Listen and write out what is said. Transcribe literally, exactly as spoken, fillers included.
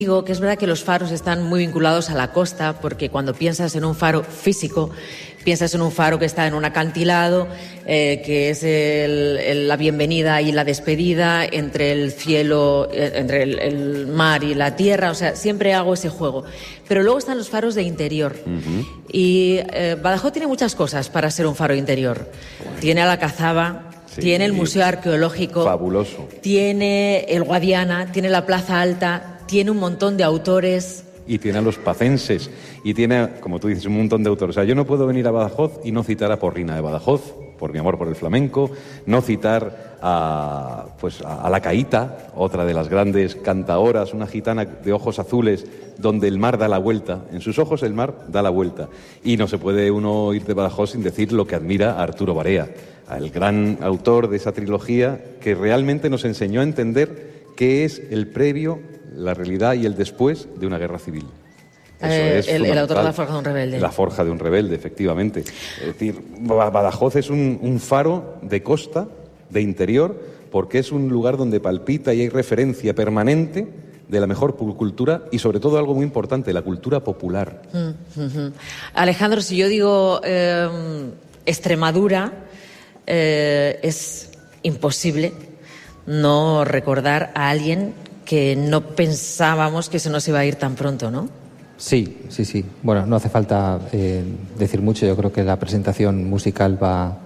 Digo que es verdad que los faros están muy vinculados a la costa, porque cuando piensas en un faro físico, piensas en un faro que está en un acantilado, eh, que es el, el, la bienvenida y la despedida entre el cielo, eh, entre el, el mar y la tierra, o sea, siempre hago ese juego. Pero luego están los faros de interior. Uh-huh. Y eh, Badajoz tiene muchas cosas para ser un faro interior. Tiene a la Cazaba, sí, tiene el Museo Arqueológico. Fabuloso. Tiene el Guadiana, tiene la Plaza Alta, tiene un montón de autores. Y tiene a los pacenses, y tiene, como tú dices, un montón de autores. O sea, yo no puedo venir a Badajoz y no citar a Porrina de Badajoz, por mi amor por el flamenco, no citar a, pues, a, a La Caíta, otra de las grandes cantaoras, una gitana de ojos azules, donde el mar da la vuelta. En sus ojos el mar da la vuelta. Y no se puede uno ir de Badajoz sin decir lo que admira a Arturo Barea, el gran autor de esa trilogía que realmente nos enseñó a entender qué es el previo, la realidad y el después de una guerra civil. Eso eh, es el, el autor de La Forja de un Rebelde. La Forja de un Rebelde, efectivamente. Es decir, Badajoz es un, un faro de costa, de interior, porque es un lugar donde palpita y hay referencia permanente de la mejor cultura y, sobre todo, algo muy importante, la cultura popular. Uh-huh. Alejandro, si yo digo eh, Extremadura, eh, es imposible no recordar a alguien que no pensábamos que se nos iba a ir tan pronto, ¿no? Sí, sí, sí. Bueno, no hace falta eh, decir mucho. Yo creo que la presentación musical va,